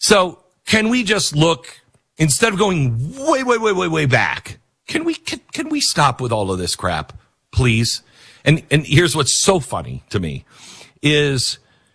So can we just look, instead of going way back, can we stop with all of this crap, please? And here's what's so funny to me is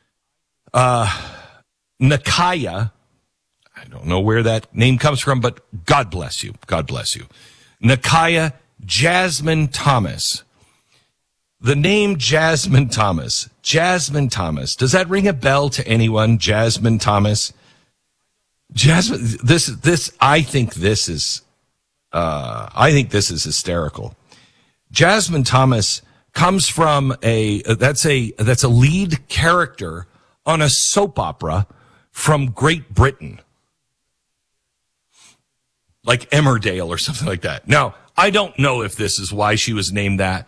Nakaya. I don't know where that name comes from, but God bless you. God bless you. Nakaya Jasmine Thomas. The name Jasmine Thomas. Jasmine Thomas. Does that ring a bell to anyone? Jasmine Thomas. Jasmine. I think this is hysterical. Jasmine Thomas comes from that's a lead character on a soap opera from Great Britain. Like Emmerdale or something like that. Now, I don't know if this is why she was named that.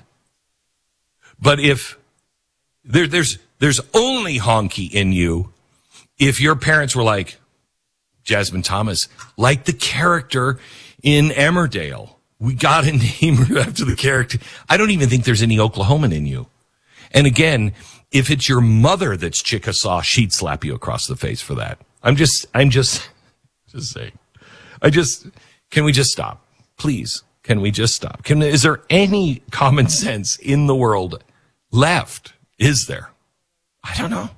But if there's only honky in you if your parents were like, Jasmine Thomas, like the character in Emmerdale. We got to name her after the character. I don't even think there's any Oklahoman in you. And again, if it's your mother that's Chickasaw, she'd slap you across the face for that. I'm just saying. Can we just stop? Please, can we just stop? Is there any common sense in the world left? Is there? I don't know.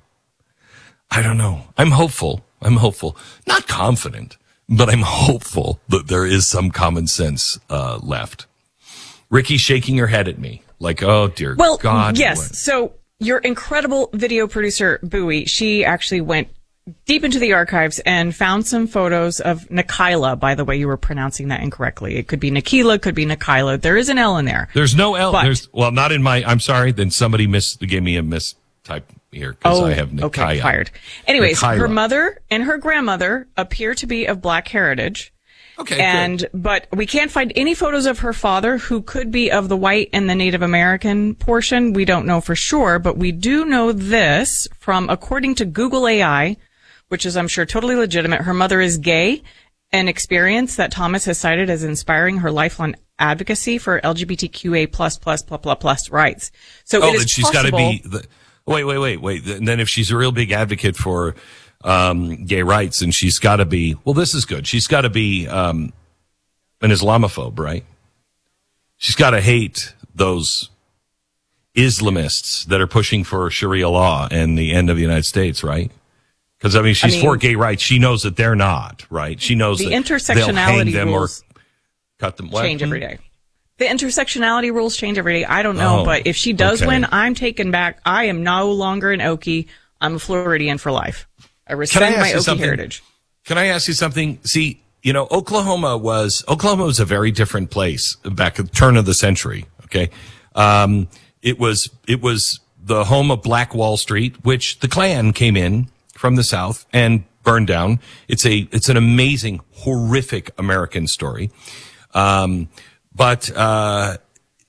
I'm hopeful. Not confident, but I'm hopeful that there is some common sense left. Ricky's shaking her head at me like, oh, dear God. Well, yes. So your incredible video producer, Bowie, she actually went deep into the archives and found some photos of Nakayla. By the way, you were pronouncing that incorrectly. It could be Nakila, could be Nakayla. There is an L in there. There's no L. Well, not in my, I'm sorry. Then somebody gave me a mistype here because I have Nakaya. Okay, fired. Anyways, Nakayla. Her mother and her grandmother appear to be of black heritage. Okay, but we can't find any photos of her father, who could be of the white and the Native American portion. We don't know for sure, but we do know this from, according to Google AI, which is, I'm sure, totally legitimate. Her mother is gay, an experience that Thomas has cited as inspiring her lifelong advocacy for LGBTQA++++ rights. So it is she's got to be. Wait. And then if she's a real big advocate for gay rights, and she's got to be. Well, this is good. She's got to be an Islamophobe, right? She's got to hate those Islamists that are pushing for Sharia law and the end of the United States, right? Because, she's for gay rights. She knows that they're not, right? She knows the that intersectionality they'll hang them rules or cut them. Change every day. The intersectionality rules change every day. I don't know, but if she does win, I'm taken back. I am no longer an Okie. I'm a Floridian for life. I rescind my Okie heritage. Can I ask you something? See, Oklahoma was a very different place back at the turn of the century. Okay. It was the home of Black Wall Street, which the Klan came in from the South and burned down. It's an amazing, horrific American story. But the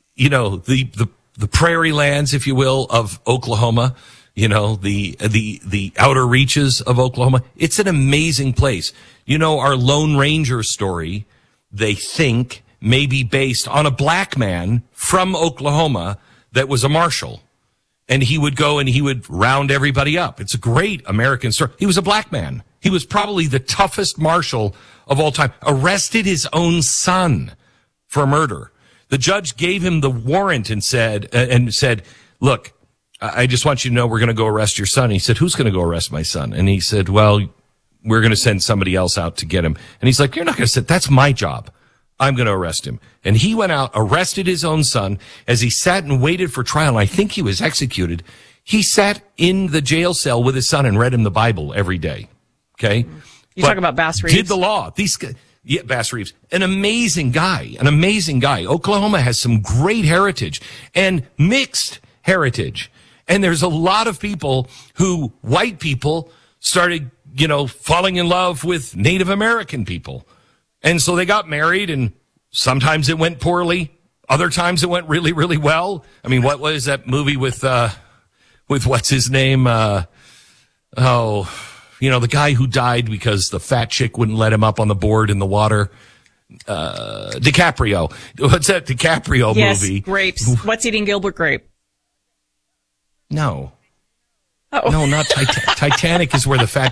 prairie lands, if you will, of Oklahoma, the outer reaches of Oklahoma, it's an amazing place. Our Lone Ranger story, they think, may be based on a black man from Oklahoma that was a marshal. And he would go and he would round everybody up. It's a great American story. He was a black man. He was probably the toughest marshal of all time. Arrested his own son for murder. The judge gave him the warrant and said, look, I just want you to know we're going to go arrest your son. He said, who's going to go arrest my son? And he said, well, we're going to send somebody else out to get him. And he's like, you're not going to say, that's my job. I'm going to arrest him. And he went out, arrested his own son. As he sat and waited for trial, and I think he was executed, he sat in the jail cell with his son and read him the Bible every day. Okay? You talk about Bass Reeves? Did the law. Bass Reeves. An amazing guy. Oklahoma has some great heritage and mixed heritage. And there's a lot of people white people started, falling in love with Native American people. And so they got married, and sometimes it went poorly. Other times it went really, really well. What was that movie with what's his name? The guy who died because the fat chick wouldn't let him up on the board in the water. DiCaprio. What's that DiCaprio movie? Yes, Grapes. What's Eating Gilbert Grape? No. Oh. No, not Titanic is where the fat